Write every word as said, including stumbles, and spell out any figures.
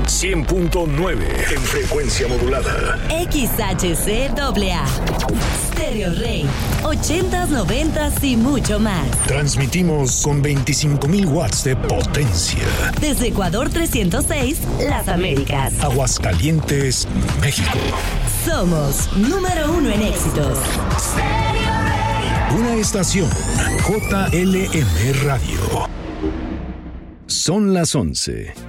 cien punto nueve en frecuencia modulada. X H C A A. Stereo Rey. ochentas, noventas y mucho más. Transmitimos con veinticinco mil watts de potencia. Desde Ecuador trescientos seis, Las Américas. Aguascalientes, México. Somos número uno en éxitos. Una estación J L M Radio. Son las once.